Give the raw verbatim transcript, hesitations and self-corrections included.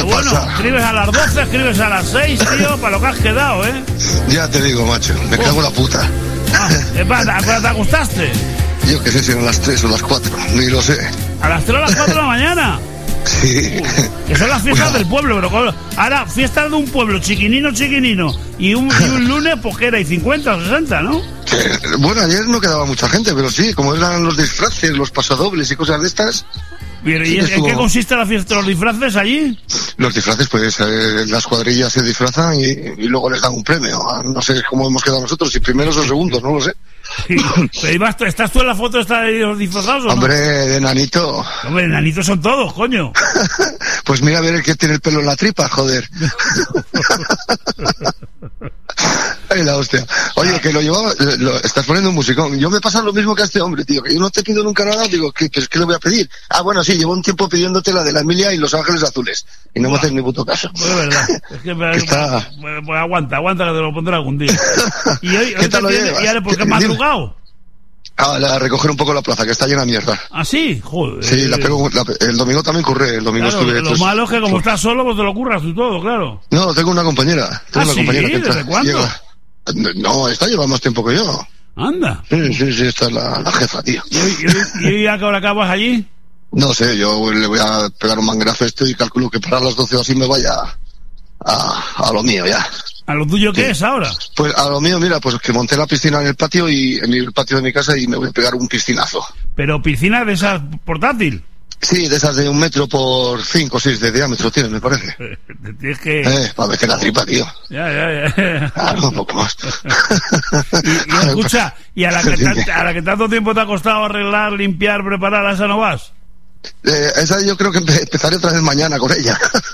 bueno, pasa? escribes a las doce, escribes a las seis, tío, para lo que has quedado, ¿eh? Ya te digo, macho, me cago en la puta. Ah, ¿qué pasa? ¿Te, te acostaste? Yo qué sé si eran las tres o las cuatro, ni lo sé. A las tres o las cuatro de la mañana. Sí. Uh, que son las fiestas Bueno. del pueblo, pero ahora, fiestas de un pueblo chiquinino, chiquinino, y un, y un lunes, pues que era, y cincuenta o sesenta, ¿no? Que, bueno, ayer no quedaba mucha gente, pero sí, como eran los disfraces, los pasodobles y cosas de estas. Pero, ¿y Sí, en estuvo- qué consiste la fiesta de los disfraces allí? Los disfraces, pues eh, las cuadrillas se disfrazan y, y luego les dan un premio. Ah, No sé cómo hemos quedado nosotros, si primeros o segundos, no lo sé. Pero ibas tú- ¿estás tú en la foto esta de los disfrazados o no? Hombre, de nanito. Hombre, enanitos son todos, coño. Pues mira a ver el que tiene el pelo en la tripa, joder. Ay, la hostia. Oye, que lo llevaba, lo, estás poniendo un musicón. Yo me pasa lo mismo que a este hombre, tío, que yo no te pido nunca nada, digo, ¿qué, qué, qué le voy a pedir? Ah, bueno, sí, llevo un tiempo pidiéndote la de la Emilia y Los Ángeles Azules. Y no me haces ni puto caso. Pues es verdad. Es que, Que está- pues, pues aguanta, aguanta que te lo pondré algún día. Y hoy, ¿Qué hoy tal te lo tiene- llevas? y ahora, ¿por qué ¿Qué- madrugado? Ah, la, a recoger un poco la plaza, que está llena de mierda. ¿Ah, sí? Joder. Sí, la pego, la, el domingo también curré, el domingo Claro, estuve... lo pues, malo es que como estás solo, pues te lo curras tú todo, claro. No, tengo una compañera. Tengo ¿Ah, una sí? compañera que entra- ¿Desde cuándo? llega- No, esta lleva más tiempo que yo. Anda. Sí, sí, sí, esta es la, la jefa, tío. ¿Y hoy, y hoy- y hoy a qué hora acabas allí? No sé, yo le voy a pegar un mangrazo a esto y calculo que para las doce o así me vaya a, a lo mío ya. ¿A lo tuyo qué Sí. es ahora? Pues a lo mío, mira, pues que monté la piscina en el patio y en el patio de mi casa y me voy a pegar un piscinazo. Pero piscina de esas portátil. Sí, de esas de un metro por cinco o seis de diámetro tiene, me parece. Te tienes que... Eh, para meter la tripa, tío. Ya, ya, ya. Claro, un poco más. Y, y escucha, ¿y a la, que ta- a la que tanto tiempo te ha costado arreglar, limpiar, preparar, a esa no vas? Eh, esa yo creo que empe- empezaré otra vez mañana con ella.